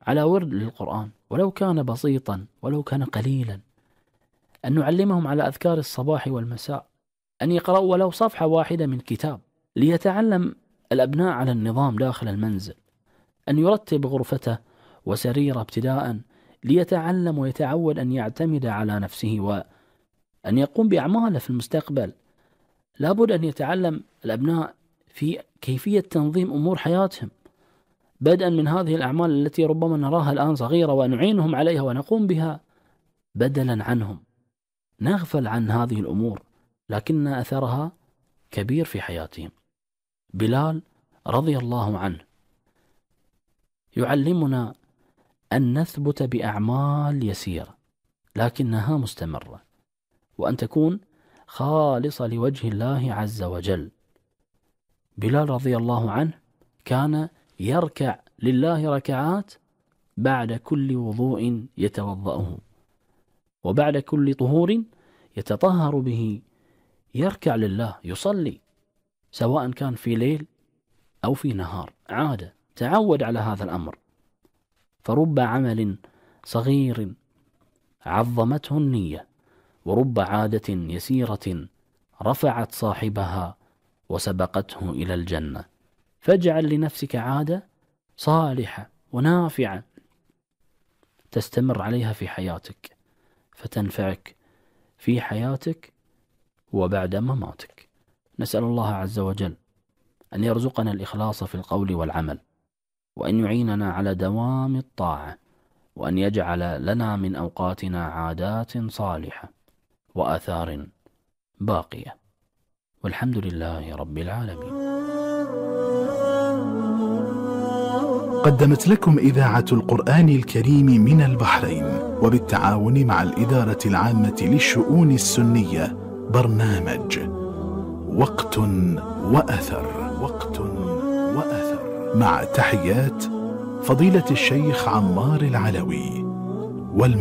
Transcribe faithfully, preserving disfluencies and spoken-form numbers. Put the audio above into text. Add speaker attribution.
Speaker 1: على ورد للقرآن ولو كان بسيطا ولو كان قليلا، أن نعلمهم على أذكار الصباح والمساء، أن يقرأوا ولو صفحة واحدة من كتاب ليتعلم الأبناء على النظام داخل المنزل، أن يرتب غرفته وسريره ابتداء ليتعلم ويتعود أن يعتمد على نفسه وأن يقوم بأعماله في المستقبل. لابد أن يتعلم الأبناء في كيفية تنظيم أمور حياتهم، بدءا من هذه الأعمال التي ربما نراها الآن صغيرة ونعينهم عليها ونقوم بها بدلا عنهم. نغفل عن هذه الأمور لكن أثرها كبير في حياتهم. بلال رضي الله عنه يعلمنا أن نثبت بأعمال يسيرة لكنها مستمرة، وأن تكون خالصة لوجه الله عز وجل. بلال رضي الله عنه كان يركع لله ركعات بعد كل وضوء يتوضأه، وبعد كل طهور يتطهر به يركع لله، يصلي سواء كان في ليل أو في نهار، عادة تعود على هذا الأمر. فرب عمل صغير عظمته النية، ورب عادة يسيرة رفعت صاحبها وسبقته إلى الجنة. فاجعل لنفسك عادة صالحة ونافعة تستمر عليها في حياتك فتنفعك في حياتك وبعد مماتك. نسأل الله عز وجل أن يرزقنا الإخلاص في القول والعمل، وأن يعيننا على دوام الطاعة، وأن يجعل لنا من أوقاتنا عادات صالحة وآثار باقية، والحمد لله رب العالمين.
Speaker 2: قدمت لكم إذاعة القرآن الكريم من البحرين وبالتعاون مع الإدارة العامة للشؤون السنية برنامج وقت وأثر. وقت وأثر مع تحيات فضيلة الشيخ عمار العلوي.